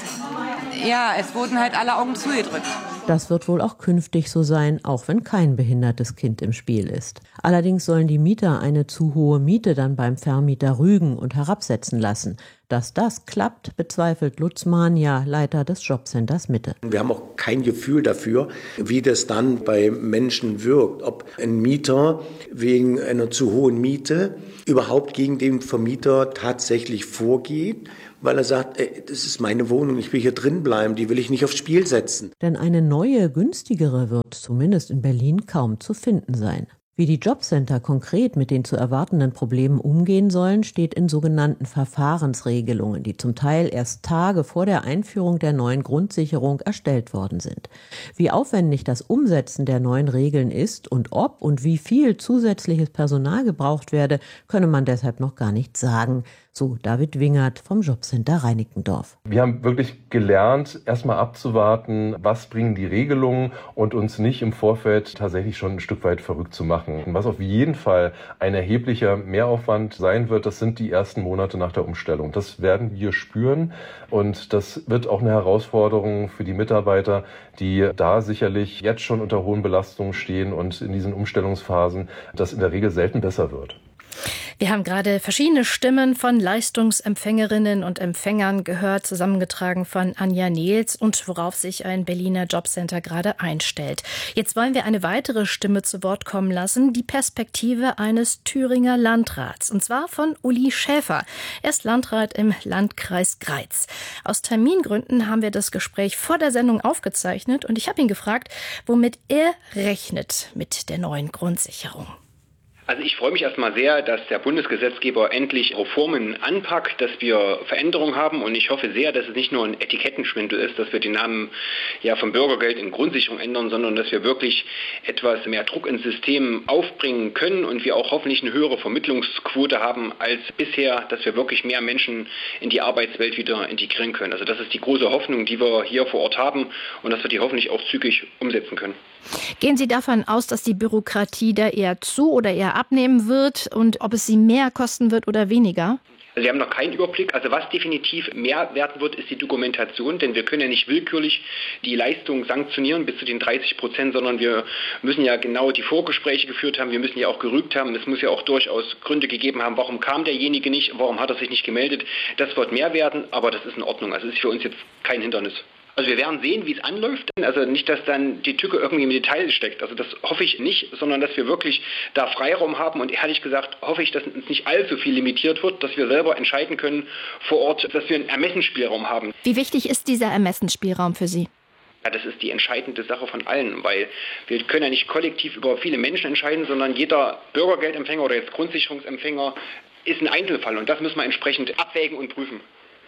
Ja, es wurden halt alle Augen zugedrückt. Das wird wohl auch künftig so sein, auch wenn kein behindertes Kind im Spiel ist. Allerdings sollen die Mieter eine zu hohe Miete dann beim Vermieter rügen und herabsetzen lassen. Dass das klappt, bezweifelt Lutz Mania, Leiter des Jobcenters Mitte. Wir haben auch kein Gefühl dafür, wie das dann bei Menschen wirkt. Ob ein Mieter wegen einer zu hohen Miete überhaupt gegen den Vermieter tatsächlich vorgeht, weil er sagt, ey, das ist meine Wohnung, ich will hier drin bleiben, die will ich nicht aufs Spiel setzen. Denn eine neue, günstigere wird zumindest in Berlin kaum zu finden sein. Wie die Jobcenter konkret mit den zu erwartenden Problemen umgehen sollen, steht in sogenannten Verfahrensregelungen, die zum Teil erst Tage vor der Einführung der neuen Grundsicherung erstellt worden sind. Wie aufwendig das Umsetzen der neuen Regeln ist und ob und wie viel zusätzliches Personal gebraucht werde, könne man deshalb noch gar nicht sagen. So David Wingert vom Jobcenter Reinickendorf. Wir haben wirklich gelernt, erstmal abzuwarten, was bringen die Regelungen und uns nicht im Vorfeld tatsächlich schon ein Stück weit verrückt zu machen. Was auf jeden Fall ein erheblicher Mehraufwand sein wird, das sind die ersten Monate nach der Umstellung. Das werden wir spüren und das wird auch eine Herausforderung für die Mitarbeiter, die da sicherlich jetzt schon unter hohen Belastungen stehen und in diesen Umstellungsphasen das in der Regel selten besser wird. Wir haben gerade verschiedene Stimmen von Leistungsempfängerinnen und Empfängern gehört, zusammengetragen von Anja Nehls und worauf sich ein Berliner Jobcenter gerade einstellt. Jetzt wollen wir eine weitere Stimme zu Wort kommen lassen, die Perspektive eines Thüringer Landrats, und zwar von Uli Schäfer. Er ist Landrat im Landkreis Greiz. Aus Termingründen haben wir das Gespräch vor der Sendung aufgezeichnet und ich habe ihn gefragt, womit er rechnet mit der neuen Grundsicherung. Also ich freue mich erstmal sehr, dass der Bundesgesetzgeber endlich Reformen anpackt, dass wir Veränderungen haben und ich hoffe sehr, dass es nicht nur ein Etikettenschwindel ist, dass wir den Namen ja vom Bürgergeld in Grundsicherung ändern, sondern dass wir wirklich etwas mehr Druck ins System aufbringen können und wir auch hoffentlich eine höhere Vermittlungsquote haben als bisher, dass wir wirklich mehr Menschen in die Arbeitswelt wieder integrieren können. Also das ist die große Hoffnung, die wir hier vor Ort haben und dass wir die hoffentlich auch zügig umsetzen können. Gehen Sie davon aus, dass die Bürokratie da eher zu oder eher abnehmen wird und ob es Sie mehr kosten wird oder weniger? Also wir haben noch keinen Überblick. Also was definitiv mehr werden wird, ist die Dokumentation, denn wir können ja nicht willkürlich die Leistung sanktionieren bis zu den dreißig Prozent, sondern wir müssen ja genau die Vorgespräche geführt haben, wir müssen ja auch gerügt haben, es muss ja auch durchaus Gründe gegeben haben, warum kam derjenige nicht, warum hat er sich nicht gemeldet. Das wird mehr werden, aber das ist in Ordnung. Also es ist für uns jetzt kein Hindernis. Also wir werden sehen, wie es anläuft. Also nicht, dass dann die Tücke irgendwie im Detail steckt. Also das hoffe ich nicht, sondern dass wir wirklich da Freiraum haben. Und ehrlich gesagt hoffe ich, dass uns nicht allzu viel limitiert wird, dass wir selber entscheiden können vor Ort, dass wir einen Ermessensspielraum haben. Wie wichtig ist dieser Ermessensspielraum für Sie? Ja, das ist die entscheidende Sache von allen, weil wir können ja nicht kollektiv über viele Menschen entscheiden, sondern jeder Bürgergeldempfänger oder jetzt Grundsicherungsempfänger ist ein Einzelfall. Und das müssen wir entsprechend abwägen und prüfen.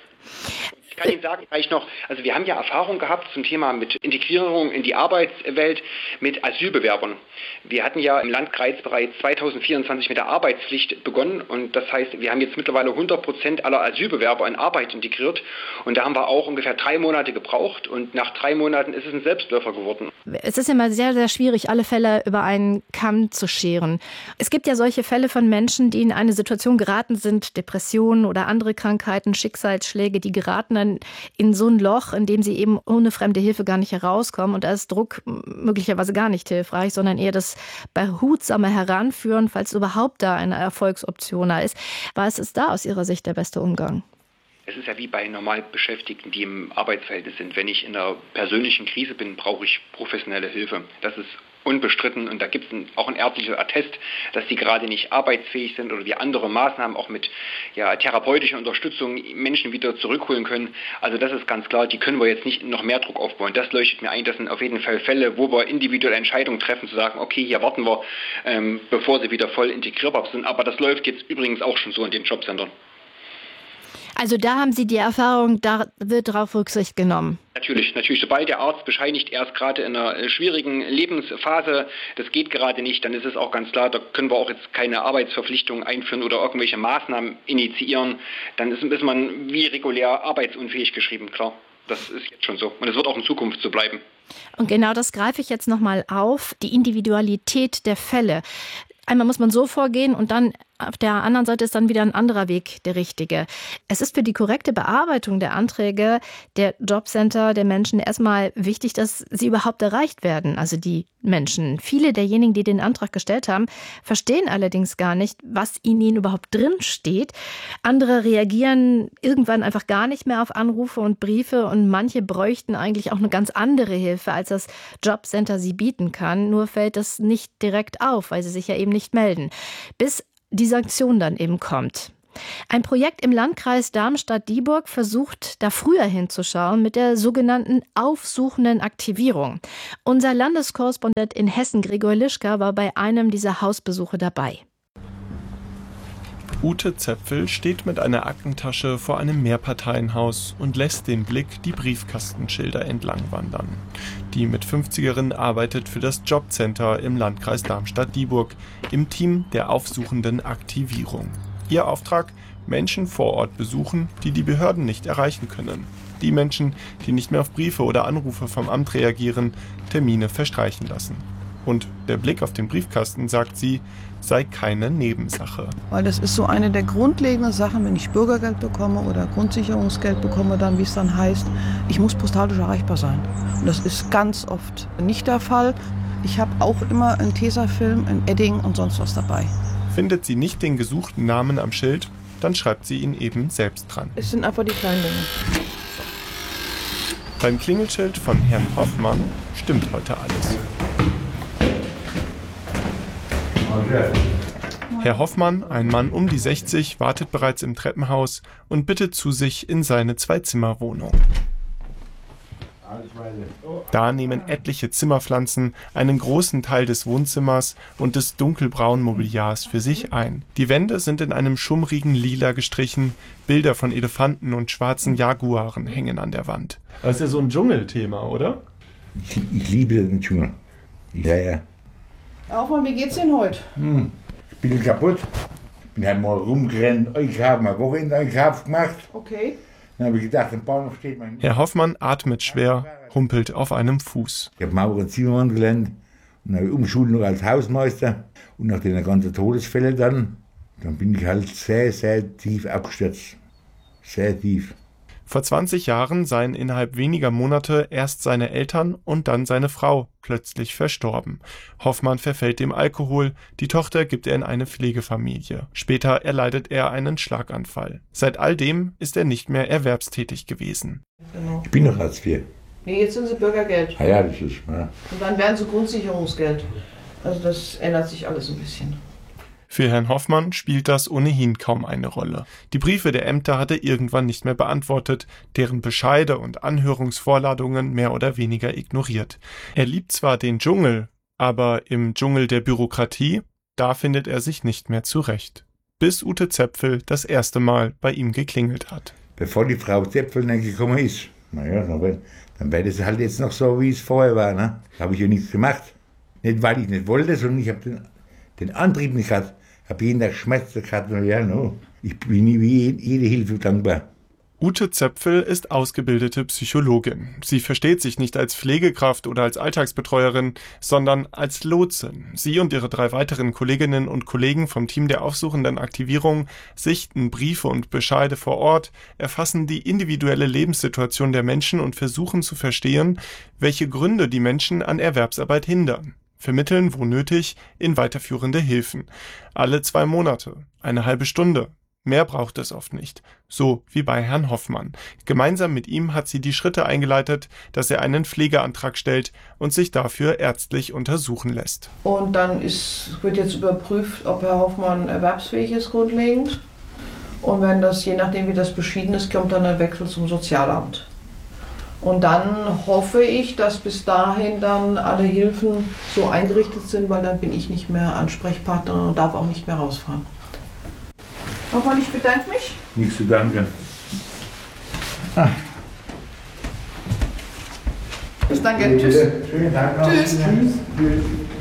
Ich kann Ihnen sagen, vielleicht noch, also wir haben ja Erfahrung gehabt zum Thema mit Integrierung in die Arbeitswelt mit Asylbewerbern. Wir hatten ja im Landkreis bereits zweitausendvierundzwanzig mit der Arbeitspflicht begonnen und das heißt, wir haben jetzt mittlerweile hundert Prozent aller Asylbewerber in Arbeit integriert und da haben wir auch ungefähr drei Monate gebraucht und nach drei Monaten ist es ein Selbstläufer geworden. Es ist immer sehr, sehr schwierig, alle Fälle über einen Kamm zu scheren. Es gibt ja solche Fälle von Menschen, die in eine Situation geraten sind, Depressionen oder andere Krankheiten, Schicksalsschläge, die geraten dann in so ein Loch, in dem sie eben ohne fremde Hilfe gar nicht herauskommen. Und da ist Druck möglicherweise gar nicht hilfreich, sondern eher das behutsame Heranführen, falls überhaupt da eine Erfolgsoption da ist. Was ist da aus Ihrer Sicht der beste Umgang? Es ist ja wie bei normal Beschäftigten, die im Arbeitsverhältnis sind. Wenn ich in einer persönlichen Krise bin, brauche ich professionelle Hilfe. Das ist unbestritten und da gibt es auch ein ärztliches Attest, dass die gerade nicht arbeitsfähig sind oder wir andere Maßnahmen auch mit ja, therapeutischer Unterstützung Menschen wieder zurückholen können. Also das ist ganz klar, die können wir jetzt nicht noch mehr Druck aufbauen. Das leuchtet mir ein, das sind auf jeden Fall Fälle, wo wir individuelle Entscheidungen treffen, zu sagen, okay, hier warten wir, ähm, bevor sie wieder voll integrierbar sind. Aber das läuft jetzt übrigens auch schon so in den Jobcentern. Also da haben Sie die Erfahrung, da wird darauf Rücksicht genommen. Natürlich, natürlich. Sobald der Arzt bescheinigt, er ist gerade in einer schwierigen Lebensphase, das geht gerade nicht, dann ist es auch ganz klar, da können wir auch jetzt keine Arbeitsverpflichtungen einführen oder irgendwelche Maßnahmen initiieren. Dann ist, ist man wie regulär arbeitsunfähig geschrieben, klar. Das ist jetzt schon so. Und es wird auch in Zukunft so bleiben. Und genau das greife ich jetzt nochmal auf, die Individualität der Fälle. Einmal muss man so vorgehen und dann auf der anderen Seite ist dann wieder ein anderer Weg der richtige. Es ist für die korrekte Bearbeitung der Anträge der Jobcenter der Menschen erstmal wichtig, dass sie überhaupt erreicht werden, also die Menschen. Viele derjenigen, die den Antrag gestellt haben, verstehen allerdings gar nicht, was in ihnen überhaupt drin steht. Andere reagieren irgendwann einfach gar nicht mehr auf Anrufe und Briefe und manche bräuchten eigentlich auch eine ganz andere Hilfe, als das Jobcenter sie bieten kann. Nur fällt das nicht direkt auf, weil sie sich ja eben nicht melden. Bis die Sanktion dann eben kommt. Ein Projekt im Landkreis Darmstadt-Dieburg versucht, da früher hinzuschauen mit der sogenannten aufsuchenden Aktivierung. Unser Landeskorrespondent in Hessen, Gregor Lischka, war bei einem dieser Hausbesuche dabei. Ute Zepfel steht mit einer Aktentasche vor einem Mehrparteienhaus und lässt den Blick die Briefkastenschilder entlang wandern. Die Mit-fünfzigerin arbeitet für das Jobcenter im Landkreis Darmstadt-Dieburg im Team der aufsuchenden Aktivierung. Ihr Auftrag: Menschen vor Ort besuchen, die die Behörden nicht erreichen können. Die Menschen, die nicht mehr auf Briefe oder Anrufe vom Amt reagieren, Termine verstreichen lassen. Und der Blick auf den Briefkasten, sagt sie, sei keine Nebensache. Weil das ist so eine der grundlegenden Sachen, wenn ich Bürgergeld bekomme oder Grundsicherungsgeld bekomme, dann, wie es dann heißt, ich muss postalisch erreichbar sein. Und das ist ganz oft nicht der Fall. Ich habe auch immer einen Tesafilm, ein Edding und sonst was dabei. Findet sie nicht den gesuchten Namen am Schild, dann schreibt sie ihn eben selbst dran. Es sind einfach die kleinen Dinge. Beim Klingelschild von Herrn Hoffmann stimmt heute alles. Herr Hoffmann, ein Mann um die sechzig, wartet bereits im Treppenhaus und bittet zu sich in seine Zwei-Zimmer-Wohnung. Da nehmen etliche Zimmerpflanzen einen großen Teil des Wohnzimmers und des dunkelbraunen Mobiliars für sich ein. Die Wände sind in einem schummrigen Lila gestrichen, Bilder von Elefanten und schwarzen Jaguaren hängen an der Wand. Das ist ja so ein Dschungelthema, oder? Ich, ich liebe den Dschungel. Ja, ja. Auch wie geht's denn heute? Hm, ich bin kaputt. Ich bin halt mal rumgerannt. Ich habe mal Wochenendeinkauf gemacht. Okay. Dann habe ich gedacht, im Bahnhof steht mein... Herr Hoffmann atmet schwer, humpelt auf einem Fuß. Ich habe Maurer und Zimmermann gelernt und habe Umschulung als Hausmeister. Und nach den ganzen Todesfällen dann, dann bin ich halt sehr, sehr tief abgestürzt. Sehr tief. Vor zwanzig Jahren seien innerhalb weniger Monate erst seine Eltern und dann seine Frau plötzlich verstorben. Hoffmann verfällt dem Alkohol, die Tochter gibt er in eine Pflegefamilie. Später erleidet er einen Schlaganfall. Seit all dem ist er nicht mehr erwerbstätig gewesen. Genau. Ich bin noch Hartz vier. Nee, jetzt sind sie Bürgergeld. Ah ja, das ist... Ja. Und dann werden sie Grundsicherungsgeld. Also das ändert sich alles ein bisschen. Für Herrn Hoffmann spielt das ohnehin kaum eine Rolle. Die Briefe der Ämter hat er irgendwann nicht mehr beantwortet, deren Bescheide und Anhörungsvorladungen mehr oder weniger ignoriert. Er liebt zwar den Dschungel, aber im Dschungel der Bürokratie, da findet er sich nicht mehr zurecht. Bis Ute Zepfel das erste Mal bei ihm geklingelt hat. Bevor die Frau Zepfel dann gekommen ist, naja, dann, dann wäre das halt jetzt noch so, wie es vorher war. Ne? Da habe ich ja nichts gemacht. Nicht, weil ich nicht wollte, sondern ich habe den, den Antrieb nicht gehabt. Ich habe jeden Tag Schmerz gehabt. Ja, no. Ich bin wie jede Hilfe dankbar. Ute Zepfel ist ausgebildete Psychologin. Sie versteht sich nicht als Pflegekraft oder als Alltagsbetreuerin, sondern als Lotsin. Sie und ihre drei weiteren Kolleginnen und Kollegen vom Team der aufsuchenden Aktivierung sichten Briefe und Bescheide vor Ort, erfassen die individuelle Lebenssituation der Menschen und versuchen zu verstehen, welche Gründe die Menschen an Erwerbsarbeit hindern. Vermitteln, wo nötig, in weiterführende Hilfen. Alle zwei Monate, eine halbe Stunde. Mehr braucht es oft nicht. So wie bei Herrn Hoffmann. Gemeinsam mit ihm hat sie die Schritte eingeleitet, dass er einen Pflegeantrag stellt und sich dafür ärztlich untersuchen lässt. Und dann ist, wird jetzt überprüft, ob Herr Hoffmann erwerbsfähig ist grundlegend. Und wenn das, je nachdem wie das beschieden ist, kommt dann ein Wechsel zum Sozialamt. Und dann hoffe ich, dass bis dahin dann alle Hilfen so eingerichtet sind, weil dann bin ich nicht mehr Ansprechpartnerin und darf auch nicht mehr rausfahren. Hoffmann, ich bedanke mich. Nichts zu danken. Ah. Bis dann, gell? Tschüss. Schönen Tag noch. Tschüss. Tschüss.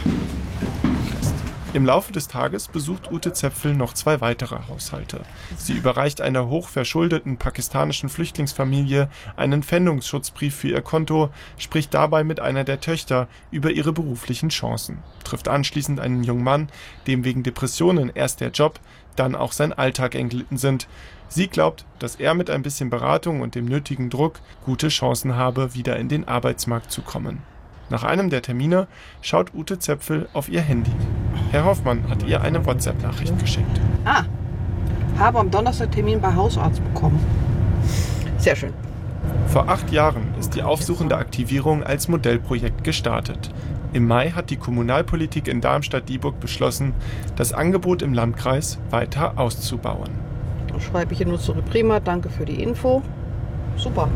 Im Laufe des Tages besucht Ute Zepfel noch zwei weitere Haushalte. Sie überreicht einer hochverschuldeten pakistanischen Flüchtlingsfamilie einen Pfändungsschutzbrief für ihr Konto, spricht dabei mit einer der Töchter über ihre beruflichen Chancen, trifft anschließend einen jungen Mann, dem wegen Depressionen erst der Job, dann auch sein Alltag entglitten sind. Sie glaubt, dass er mit ein bisschen Beratung und dem nötigen Druck gute Chancen habe, wieder in den Arbeitsmarkt zu kommen. Nach einem der Termine schaut Ute Zepfel auf ihr Handy. Herr Hoffmann hat ihr eine WhatsApp-Nachricht geschickt. Ah, habe am Donnerstag Termin bei Hausarzt bekommen. Sehr schön. Vor acht Jahren ist die aufsuchende Aktivierung als Modellprojekt gestartet. Im Mai hat die Kommunalpolitik in Darmstadt-Dieburg beschlossen, das Angebot im Landkreis weiter auszubauen. Dann schreibe ich hier nur zurück. Prima, danke für die Info. Super.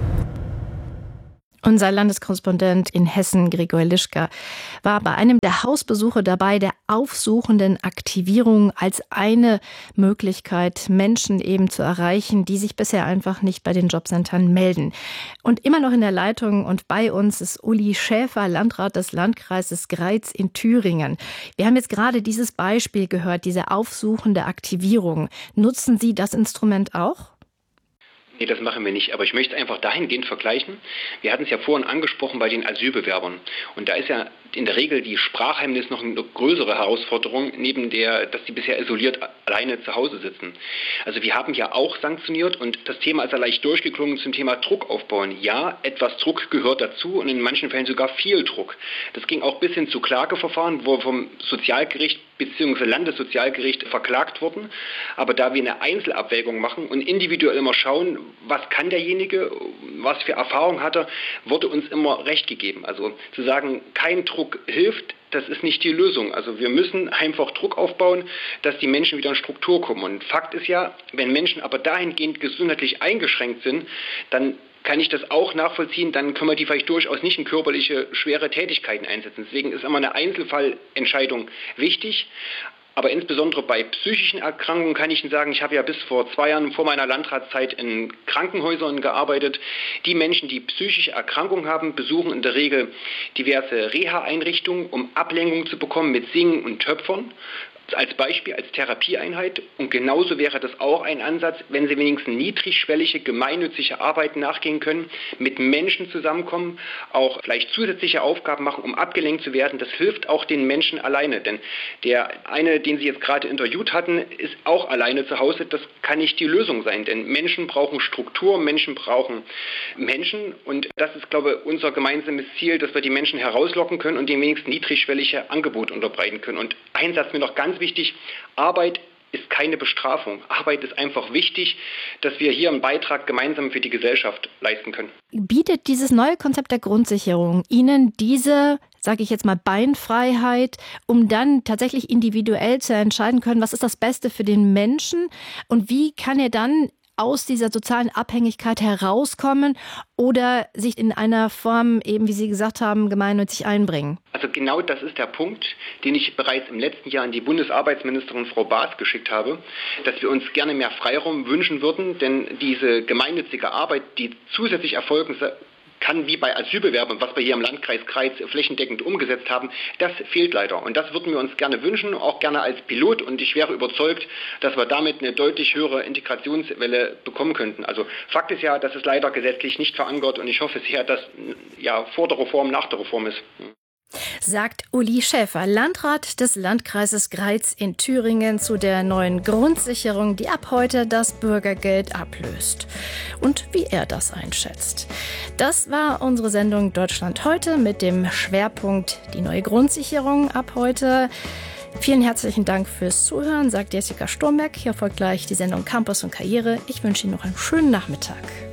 Unser Landeskorrespondent in Hessen, Gregor Lischka, war bei einem der Hausbesuche dabei, der aufsuchenden Aktivierung als eine Möglichkeit, Menschen eben zu erreichen, die sich bisher einfach nicht bei den Jobcentern melden. Und immer noch in der Leitung und bei uns ist Uli Schäfer, Landrat des Landkreises Greiz in Thüringen. Wir haben jetzt gerade dieses Beispiel gehört, diese aufsuchende Aktivierung. Nutzen Sie das Instrument auch? Nee, das machen wir nicht. Aber ich möchte es einfach dahingehend vergleichen. Wir hatten es ja vorhin angesprochen bei den Asylbewerbern. Und da ist ja in der Regel die Sprachhemmnis noch eine größere Herausforderung, neben der, dass die bisher isoliert alleine zu Hause sitzen. Also wir haben ja auch sanktioniert und das Thema ist ja leicht durchgeklungen zum Thema Druck aufbauen. Ja, etwas Druck gehört dazu und in manchen Fällen sogar viel Druck. Das ging auch bis hin zu Klageverfahren, wo vom Sozialgericht bzw. Landessozialgericht verklagt wurden. Aber da wir eine Einzelabwägung machen und individuell immer schauen, was kann derjenige, was für Erfahrung hat er, wurde uns immer recht gegeben. Also zu sagen, kein Druck hilft, das ist nicht die Lösung. Also wir müssen einfach Druck aufbauen, dass die Menschen wieder in Struktur kommen. Und Fakt ist ja, wenn Menschen aber dahingehend gesundheitlich eingeschränkt sind, dann kann ich das auch nachvollziehen, dann können wir die vielleicht durchaus nicht in körperliche, schwere Tätigkeiten einsetzen. Deswegen ist immer eine Einzelfallentscheidung wichtig. Aber insbesondere bei psychischen Erkrankungen kann ich Ihnen sagen, ich habe ja bis vor zwei Jahren vor meiner Landratszeit in Krankenhäusern gearbeitet. Die Menschen, die psychische Erkrankungen haben, besuchen in der Regel diverse Reha-Einrichtungen, um Ablenkung zu bekommen mit Singen und Töpfern. Als Beispiel, als Therapieeinheit. Und genauso wäre das auch ein Ansatz, wenn Sie wenigstens niedrigschwellige, gemeinnützige Arbeiten nachgehen können, mit Menschen zusammenkommen, auch vielleicht zusätzliche Aufgaben machen, um abgelenkt zu werden. Das hilft auch den Menschen alleine. Denn der eine, den Sie jetzt gerade interviewt hatten, ist auch alleine zu Hause. Das kann nicht die Lösung sein. Denn Menschen brauchen Struktur, Menschen brauchen Menschen. Und das ist, glaube ich, unser gemeinsames Ziel, dass wir die Menschen herauslocken können und denen wenigstens niedrigschwellige Angebote unterbreiten können. Und ein Satz mir noch ganz wichtig, Arbeit ist keine Bestrafung. Arbeit ist einfach wichtig, dass wir hier einen Beitrag gemeinsam für die Gesellschaft leisten können. Bietet dieses neue Konzept der Grundsicherung Ihnen diese, sage ich jetzt mal, Beinfreiheit, um dann tatsächlich individuell zu entscheiden können, was ist das Beste für den Menschen und wie kann er dann aus dieser sozialen Abhängigkeit herauskommen oder sich in einer Form, eben wie Sie gesagt haben, gemeinnützig einbringen? Also genau das ist der Punkt, den ich bereits im letzten Jahr an die Bundesarbeitsministerin Frau Baas geschickt habe, dass wir uns gerne mehr Freiraum wünschen würden, denn diese gemeinnützige Arbeit, die zusätzlich erfolgen kann, wie bei Asylbewerbern, was wir hier im Landkreis Greiz flächendeckend umgesetzt haben, das fehlt leider. Und das würden wir uns gerne wünschen, auch gerne als Pilot. Und ich wäre überzeugt, dass wir damit eine deutlich höhere Integrationswelle bekommen könnten. Also Fakt ist ja, dass es leider gesetzlich nicht verankert und ich hoffe sehr, dass ja vor der Reform, nach der Reform ist. Sagt Uli Schäfer, Landrat des Landkreises Greiz in Thüringen zu der neuen Grundsicherung, die ab heute das Bürgergeld ablöst. Und wie er das einschätzt. Das war unsere Sendung Deutschland heute mit dem Schwerpunkt die neue Grundsicherung ab heute. Vielen herzlichen Dank fürs Zuhören, sagt Jessica Sturmberg. Hier folgt gleich die Sendung Campus und Karriere. Ich wünsche Ihnen noch einen schönen Nachmittag.